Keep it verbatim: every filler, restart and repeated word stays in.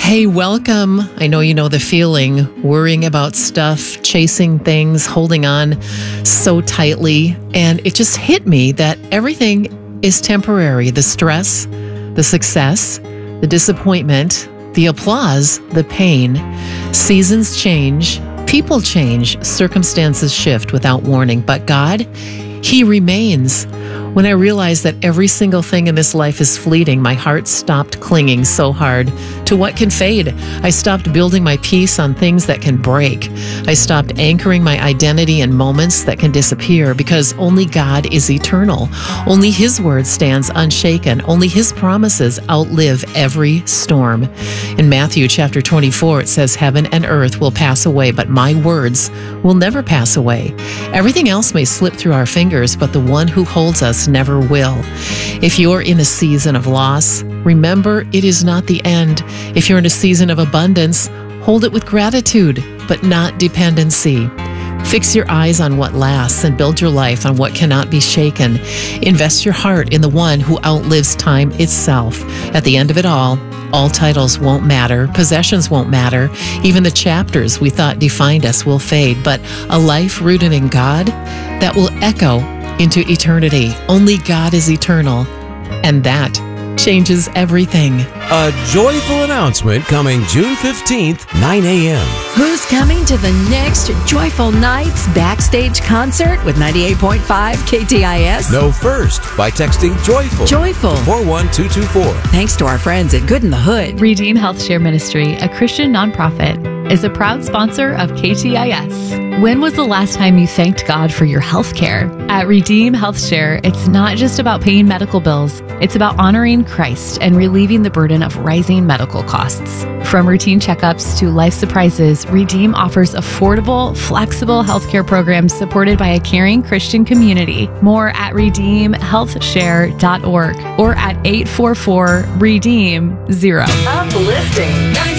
Hey, welcome. I know you know the feeling, worrying about stuff, chasing things, holding on so tightly. And it just hit me that everything is temporary. The stress, the success, the disappointment, the applause, the pain. Seasons change, people change, circumstances shift without warning. But God, He remains. When I realized that every single thing in this life is fleeting, my heart stopped clinging so hard to what can fade. I stopped building my peace on things that can break. I stopped anchoring my identity in moments that can disappear because only God is eternal. Only His word stands unshaken. Only His promises outlive every storm. In Matthew chapter twenty-four, it says, "Heaven and earth will pass away, but my words will never pass away." Everything else may slip through our fingers, but the one who holds us never will. If you're in a season of loss, remember it is not the end. If you're in a season of abundance, hold it with gratitude, but not dependency. Fix your eyes on what lasts and build your life on what cannot be shaken. Invest your heart in the one who outlives time itself. At the end of it all, all titles won't matter, possessions won't matter, even the chapters we thought defined us will fade, but a life rooted in God that will echo into eternity. Only God is eternal, and that changes everything. A joyful announcement coming June fifteenth, nine a.m. Who's coming to the next Joyful Nights backstage concert with ninety-eight point five K T I S? Know first by texting JOYFUL Joyful to four one two two four. Thanks to our friends at Good in the Hood. Redeem Health Share Ministry, a Christian nonprofit, is a proud sponsor of K T I S. When was the last time you thanked God for your health care? At Redeem Health Share, it's not just about paying medical bills. It's about honoring Christ and relieving the burden of rising medical costs. From routine checkups to life surprises, Redeem offers affordable, flexible healthcare programs supported by a caring Christian community. More at redeem health share dot org or at eight four four redeem zero. Uplifting.